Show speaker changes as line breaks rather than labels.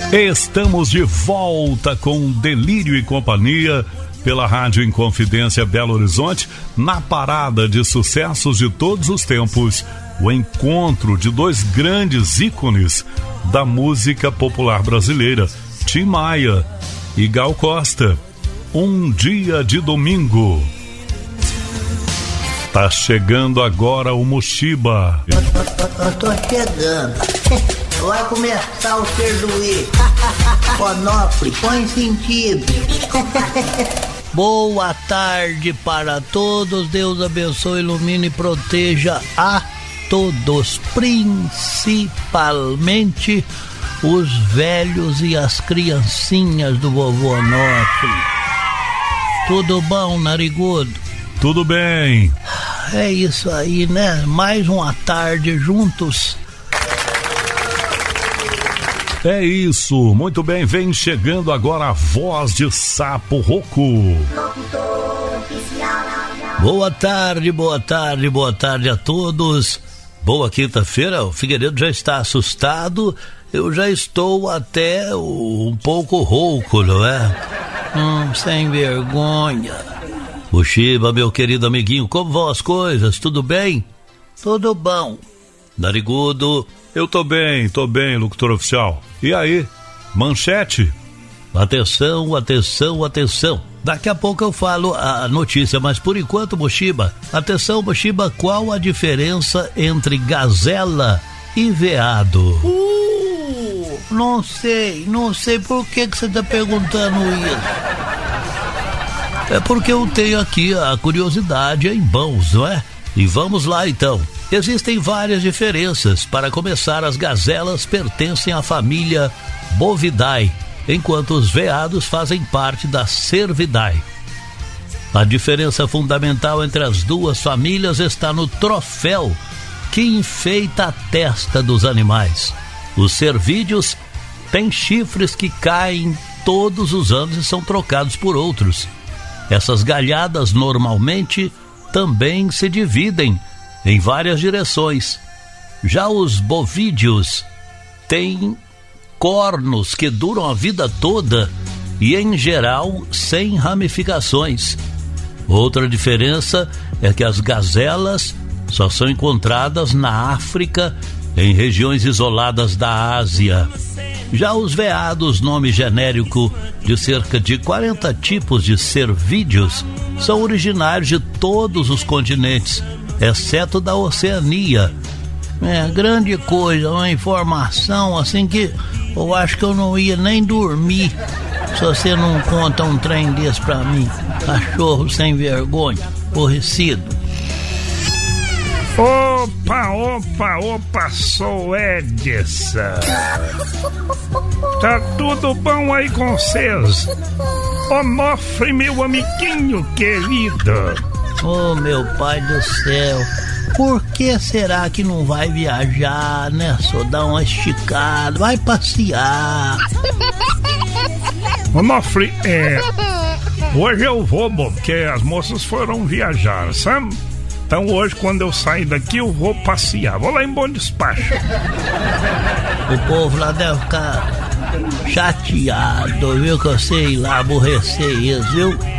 Estamos de volta com Delírio e Companhia pela Rádio Inconfidência Belo Horizonte, na parada de sucessos de todos os tempos, o encontro de dois grandes ícones da música popular brasileira, Tim Maia e Gal Costa. Um dia de domingo. Tá chegando agora o Mushiba.
Eu tô chegando. Vai começar o Serduí. Onofre, põe sentido. Boa tarde para todos. Deus abençoe, ilumine e proteja a todos, principalmente os velhos e as criancinhas do vovô Onofre. Tudo bom, narigudo?
Tudo bem.
É isso aí, né? Mais uma tarde juntos.
É isso, muito bem, vem chegando agora a voz de Sapo Rouco.
Boa tarde a todos. Boa quinta-feira, o Figueiredo já está assustado, eu já estou até um pouco rouco, não é? Sem vergonha. Mushiba, meu querido amiguinho, como vão as coisas? Tudo bem? Tudo bom. Narigudo.
Eu tô bem, locutor oficial. E aí, manchete?
Atenção. Daqui a pouco eu falo a notícia, mas por enquanto, Mushiba, atenção, Mushiba, qual a diferença entre gazela e veado? Não sei por que você tá perguntando isso. É porque eu tenho aqui a curiosidade em mãos, não é? E vamos lá então. Existem várias diferenças. Para começar, as gazelas pertencem à família Bovidae, enquanto os veados fazem parte da Cervidae. A diferença fundamental entre as duas famílias está no troféu que enfeita a testa dos animais. Os cervídeos têm chifres que caem todos os anos e são trocados por outros. Essas galhadas normalmente também se dividem em várias direções. Já os bovídeos têm cornos que duram a vida toda e, em geral, sem ramificações. Outra diferença é que as gazelas só são encontradas na África, em regiões isoladas da Ásia. Já os veados, nome genérico de cerca de 40 tipos de cervídeos, são originários de todos os continentes, exceto da Oceania. Grande coisa, uma informação assim que eu acho que eu não ia nem dormir se você não conta um trem desse pra mim. Cachorro sem vergonha, aborrecido.
Opa, sou Edson. Tá tudo bom aí com vocês? Onofre, meu amiguinho querido.
Meu pai do céu, por que será que não vai viajar, né? Só dar uma esticada, vai passear.
Onofre, hoje eu vou, porque as moças foram viajar, sabe? Então hoje, quando eu sair daqui, eu vou passear. Vou lá em Bom Despacho.
O povo lá deve ficar chateado, viu? Que eu sei lá aborrecer eles, viu?